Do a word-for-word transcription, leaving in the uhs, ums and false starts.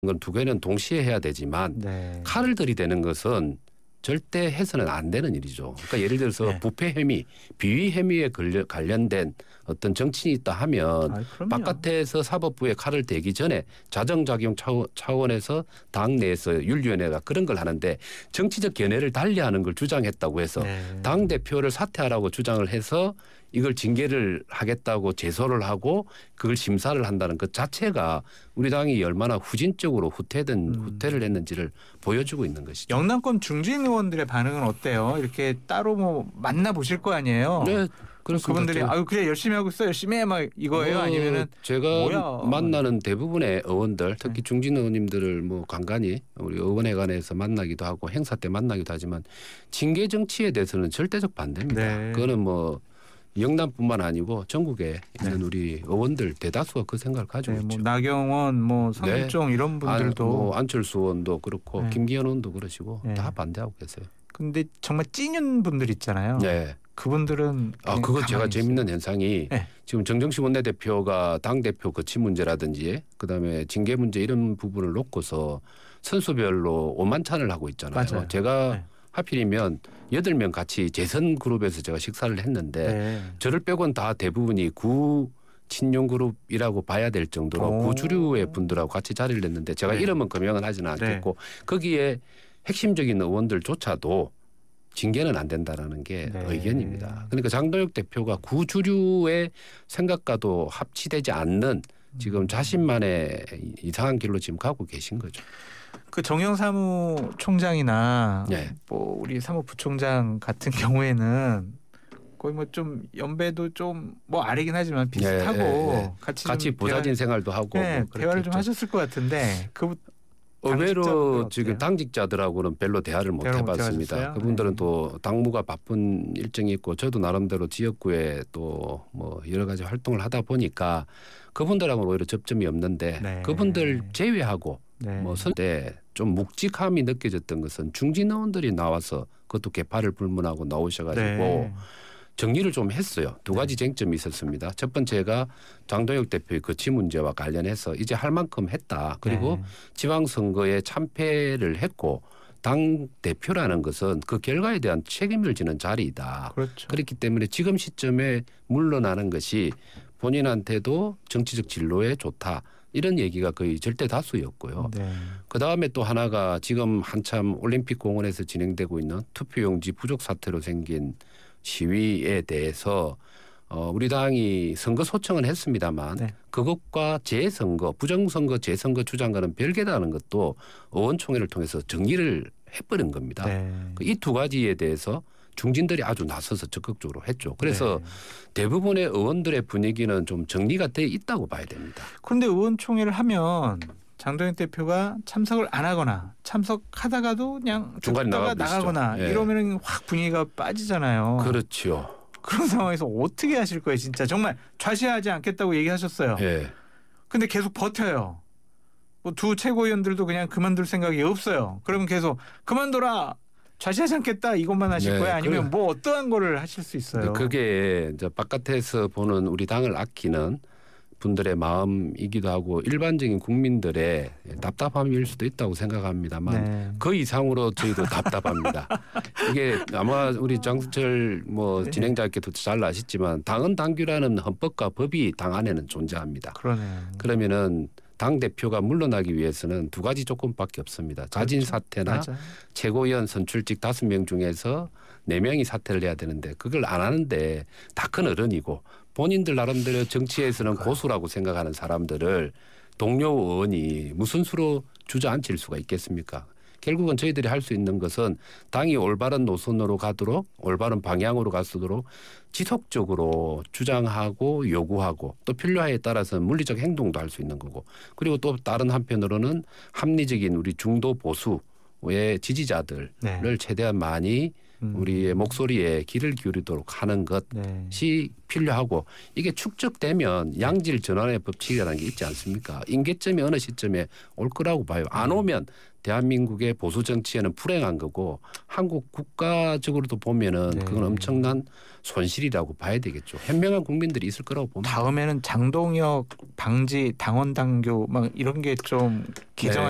건 두 개는 동시에 해야 되지만 네. 칼을 들이대는 것은 절대 해서는 안 되는 일이죠. 그러니까 예를 들어서 네. 부패 혐의, 비위 혐의에 걸려, 관련된 어떤 정치인이 있다 하면 아이, 바깥에서 사법부에 칼을 대기 전에 자정작용 차원, 차원에서 당 내에서 윤리위원회가 그런 걸 하는데 정치적 견해를 달리하는 걸 주장했다고 해서 네. 당 대표를 사퇴하라고 주장을 해서 이걸 징계를 하겠다고 제소를 하고 그걸 심사를 한다는 것 자체가 우리 당이 얼마나 후진적으로 후퇴된 음. 후퇴를 했는지를 보여주고 있는 것이죠. 영남권 중진 의원들의 반응은 어때요? 이렇게 따로 뭐 만나 보실 거 아니에요? 네, 그렇습니다. 그분들이 아유 그래 열심히 하고 있어 열심히 해 막 이거예요? 어, 아니면은 제가 뭐야? 만나는 대부분의 의원들 특히 네. 중진 의원님들을 뭐 간간히 우리 의원회관에서 만나기도 하고 행사 때 만나기도 하지만 징계 정치에 대해서는 절대적 반대입니다. 네. 그거는 뭐 영남뿐만 아니고 전국에 있는 네. 우리 의원들 대다수가 그 생각을 가지고 네, 있죠. 뭐 나경원, 뭐 성일종 네. 이런 분들도. 안, 뭐 안철수 의원도 그렇고 네. 김기현 의원도 그러시고 네. 다 반대하고 계세요. 근데 정말 찐윤 분들 있잖아요. 네. 그분들은 아, 그냥 그건 제가 가만히 재밌는 있어요. 현상이 네. 지금 정정식 원내대표가 당대표 거취 문제라든지 그다음에 징계 문제 이런 부분을 놓고서 선수별로 오만찬을 하고 있잖아요. 맞아요. 제가 네. 하필이면 여덟 명 같이 재선 그룹에서 제가 식사를 했는데 네. 저를 빼곤 다 대부분이 구 친윤 그룹이라고 봐야 될 정도로 오. 구주류의 분들하고 같이 자리를 냈는데 제가 네. 이름은 금명은 하지는 않겠고 거기에 핵심적인 의원들조차도 징계는 안 된다라는 게 네. 의견입니다. 그러니까 장동혁 대표가 구주류의 생각과도 합치되지 않는 지금 자신만의 이상한 길로 지금 가고 계신 거죠. 그 정영 사무총장이나 네. 뭐 우리 사무부총장 같은 경우에는 거의 뭐 좀 연배도 좀 뭐 아래긴 하지만 비슷하고 네, 네, 네. 같이, 같이 보좌진 대화, 생활도 하고 네, 뭐 대화를 좀 그렇겠죠. 하셨을 것 같은데 그 의외로 당직자분들은 지금 어때요? 당직자들하고는 별로 대화를 못 대화를 못 해봤습니다. 해봤어요? 그분들은 네. 또 당무가 바쁜 일정이 있고 저도 나름대로 지역구에 또 뭐 여러 가지 활동을 하다 보니까 그분들하고는 오히려 접점이 없는데 네. 그분들 제외하고 네. 뭐 선때 좀 묵직함이 느껴졌던 것은 중진 의원들이 나와서 그것도 개파를 불문하고 나오셔가지고 네. 정리를 좀 했어요. 두 가지 쟁점이 있었습니다. 첫 번째가 장동혁 대표의 거취 문제와 관련해서 이제 할 만큼 했다. 그리고 네. 지방선거에 참패를 했고 당 대표라는 것은 그 결과에 대한 책임을 지는 자리이다. 그렇죠. 그렇기 때문에 지금 시점에 물러나는 것이 본인한테도 정치적 진로에 좋다. 이런 얘기가 거의 절대 다수였고요. 네. 그다음에 또 하나가 지금 한참 올림픽 공원에서 진행되고 있는 투표용지 부족 사태로 생긴 시위에 대해서 어, 우리 당이 선거 소청은 했습니다만 네. 그것과 재선거, 부정선거, 재선거 주장과는 별개다는 것도 의원총회를 통해서 정리를 해버린 겁니다. 네. 이 두 가지에 대해서 중진들이 아주 나서서 적극적으로 했죠. 그래서 네. 대부분의 의원들의 분위기는 좀 정리가 돼 있다고 봐야 됩니다. 그런데 의원총회를 하면 장동혁 대표가 참석을 안 하거나 참석하다가도 그냥 중간에 듣다가 나가고 나가거나 있죠. 예. 이러면 확 분위기가 빠지잖아요. 그렇죠. 그런 상황에서 어떻게 하실 거예요, 진짜? 정말 좌시하지 않겠다고 얘기하셨어요. 예. 근데 계속 버텨요. 뭐 두 최고위원들도 그냥 그만둘 생각이 없어요. 그러면 계속 그만둬라. 좌시하지 않겠다 이것만 하실 네, 거예요? 아니면 그- 뭐 어떠한 거를 하실 수 있어요? 그게 이제 바깥에서 보는 우리 당을 아끼는 분들의 마음이기도 하고 일반적인 국민들의 답답함일 수도 있다고 생각합니다만 네. 그 이상으로 저희도 답답합니다. 이게 아마 우리 장수철 뭐 네. 진행자께도 잘 아시지만 당은 당규라는 헌법과 법이 당 안에는 존재합니다. 그러네요. 그러면은 당 대표가 물러나기 위해서는 두 가지 조건밖에 없습니다. 자진 그렇죠. 사퇴나 맞아요. 최고위원 선출직 다섯 명 중에서 네 명이 사퇴를 해야 되는데 그걸 안 하는데 다 큰 어른이고 본인들 나름대로 정치에서는 고수라고 생각하는 사람들을 동료 의원이 무슨 수로 주저앉힐 수가 있겠습니까? 결국은 저희들이 할 수 있는 것은 당이 올바른 노선으로 가도록 올바른 방향으로 가도록 지속적으로 주장하고 요구하고 또 필요하에 따라서는 물리적 행동도 할 수 있는 거고 그리고 또 다른 한편으로는 합리적인 우리 중도 보수의 지지자들을 네. 최대한 많이 음. 우리의 목소리에 귀를 기울이도록 하는 것이 네. 필요하고 이게 축적되면 양질 전환의 법칙이라는 게 있지 않습니까? 임계점이 어느 시점에 올 거라고 봐요. 안 오면 대한민국의 보수 정치에는 불행한 거고 한국 국가적으로도 보면은 네. 그건 엄청난 손실이라고 봐야 되겠죠. 현명한 국민들이 있을 거라고 봅니다. 다음에는 장동혁 방지 당원 당규 막 이런 게 좀 개정